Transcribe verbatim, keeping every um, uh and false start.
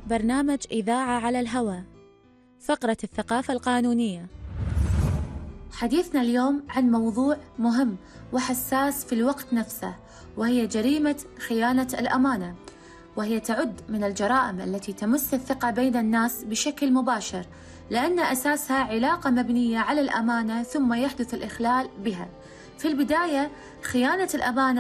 برنامج إذاعة على الهواء، فقرة الثقافة القانونية. حديثنا اليوم عن موضوع مهم وحساس في الوقت نفسه، وهي جريمة خيانة الأمانة، وهي تعد من الجرائم التي تمس الثقة بين الناس بشكل مباشر، لأن أساسها علاقة مبنية على الأمانة ثم يحدث الإخلال بها. في البداية، خيانة الأمانة